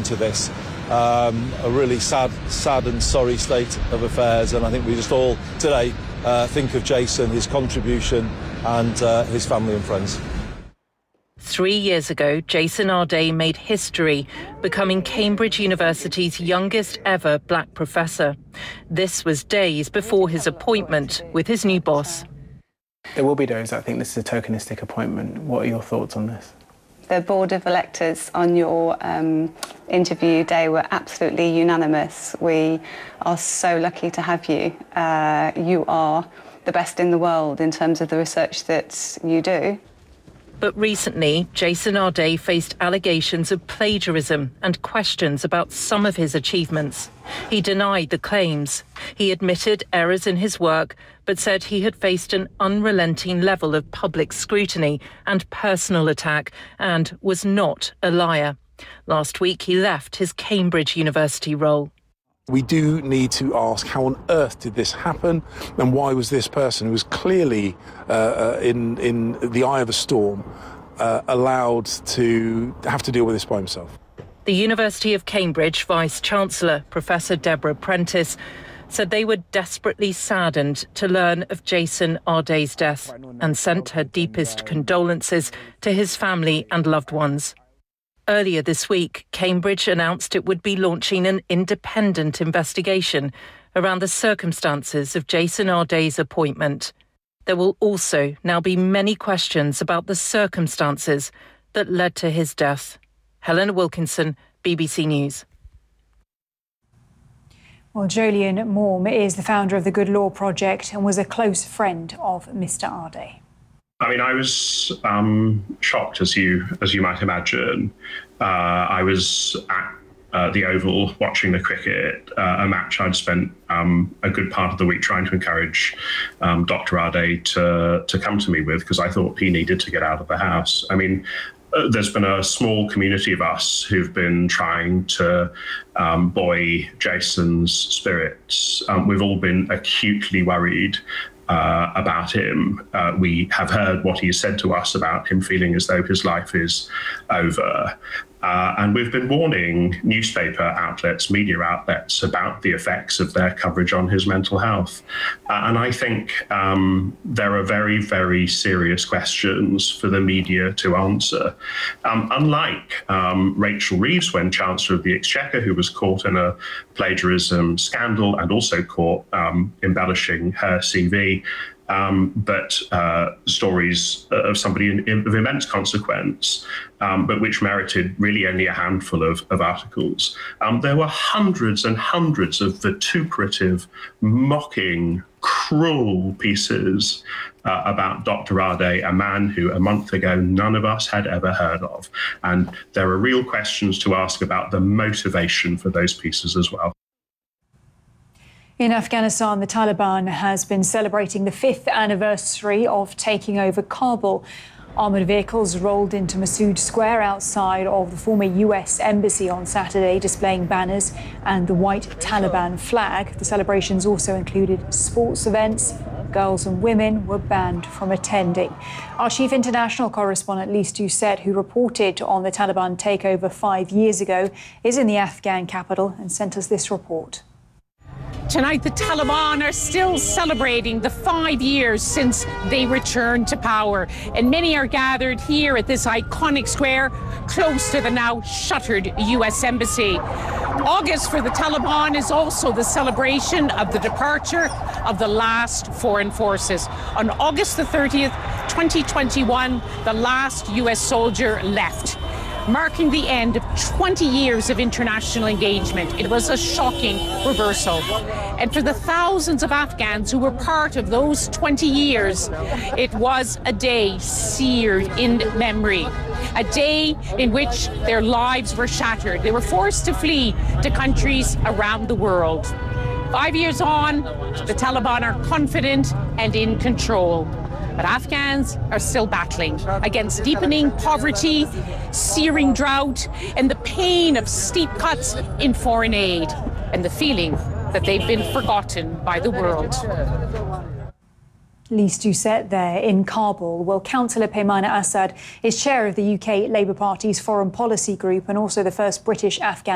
into this. A really sad and sorry state of affairs, and I think we just all today think of Jason, his contribution and his family and friends. 3 years ago, Jason Arday made history, becoming Cambridge University's youngest ever black professor. This was days before his appointment with his new boss. There will be those that think this is a tokenistic appointment. What are your thoughts on this? The board of electors on your interview day were absolutely unanimous. We are so lucky to have you. You are the best in the world in terms of the research that you do. But recently, Jason Arday faced allegations of plagiarism and questions about some of his achievements. He denied the claims. He admitted errors in his work, but said he had faced an unrelenting level of public scrutiny and personal attack and was not a liar. Last week, he left his Cambridge University role. We do need to ask how on earth did this happen, and why was this person who was clearly in the eye of a storm allowed to have to deal with this by himself. The University of Cambridge Vice-Chancellor, Professor Deborah Prentice, said they were desperately saddened to learn of Jason Arday's death and sent her deepest condolences to his family and loved ones. Earlier this week, Cambridge announced it would be launching an independent investigation around the circumstances of Jason Arday's appointment. There will also now be many questions about the circumstances that led to his death. Helena Wilkinson, BBC News. Well, Jolyon Maugham is the founder of the Good Law Project and was a close friend of Mr. Arday. I mean, I was shocked, as you might imagine. I was at the Oval watching the cricket, a match I'd spent a good part of the week trying to encourage Dr. Arday to come to me with, because I thought he needed to get out of the house. I mean, there's been a small community of us who've been trying to buoy Jason's spirits. We've all been acutely worried about him. We have heard what he said to us about him feeling as though his life is over. And we've been warning newspaper outlets, media outlets, about the effects of their coverage on his mental health. And I think there are very, very serious questions for the media to answer. Unlike Rachel Reeves, when Chancellor of the Exchequer, who was caught in a plagiarism scandal and also caught embellishing her CV, but stories of somebody of immense consequence, but which merited really only a handful of articles. There were hundreds and hundreds of vituperative, mocking, cruel pieces about Dr. Arday, a man who a month ago none of us had ever heard of. And there are real questions to ask about the motivation for those pieces as well. In Afghanistan, the Taliban has been celebrating the 5th anniversary of taking over Kabul. Armoured vehicles rolled into Massoud Square outside of the former US embassy on Saturday, displaying banners and the white Taliban flag. The celebrations also included sports events. Girls and women were banned from attending. Our chief international correspondent, Lise Doucette, who reported on the Taliban takeover 5 years ago, is in the Afghan capital and sent us this report. Tonight, the Taliban are still celebrating the 5 years since they returned to power. And many are gathered here at this iconic square, close to the now shuttered US Embassy. August for the Taliban is also the celebration of the departure of the last foreign forces. On August the 30th, 2021, the last US soldier left, marking the end of 20 years of international engagement. It was a shocking reversal. And for the thousands of Afghans who were part of those 20 years, it was a day seared in memory, a day in which their lives were shattered. They were forced to flee to countries around the world. 5 years on, the Taliban are confident and in control. But Afghans are still battling against deepening poverty, searing drought, and the pain of steep cuts in foreign aid, and the feeling that they've been forgotten by the world. Lise Doucette there in Kabul. Well, Councillor Peymana Assad is chair of the UK Labour Party's Foreign Policy Group and also the first British Afghan